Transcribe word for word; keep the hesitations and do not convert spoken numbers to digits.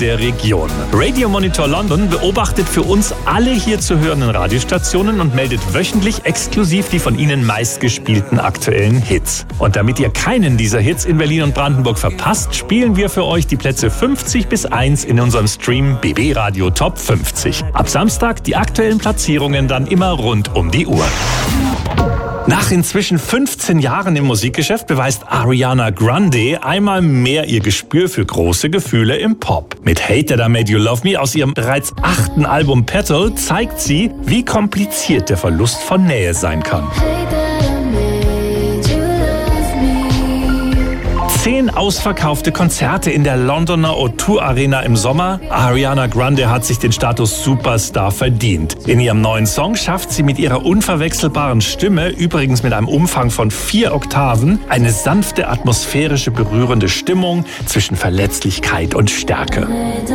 der Region. Radio Monitor London beobachtet für uns alle hier zu hörenden Radiostationen und meldet wöchentlich exklusiv die von Ihnen meistgespielten aktuellen Hits. Und damit ihr keinen dieser Hits in Berlin und Brandenburg verpasst, spielen wir für euch die Plätze fünfzig bis eins in unserem Stream B B Radio Top fünfzig. Ab Samstag die aktuellen Platzierungen dann immer rund um die Uhr. Nach inzwischen fünfzehn Jahren im Musikgeschäft beweist Ariana Grande einmal mehr ihr Gespür für große Gefühle im Pop. Mit Hate That I Made You Love Me aus ihrem bereits achten Album Petal zeigt sie, wie kompliziert der Verlust von Nähe sein kann. Zehn ausverkaufte Konzerte in der Londoner O zwei Arena im Sommer. Ariana Grande hat sich den Status Superstar verdient. In ihrem neuen Song schafft sie mit ihrer unverwechselbaren Stimme, übrigens mit einem Umfang von vier Oktaven, eine sanfte, atmosphärische, berührende Stimmung zwischen Verletzlichkeit und Stärke.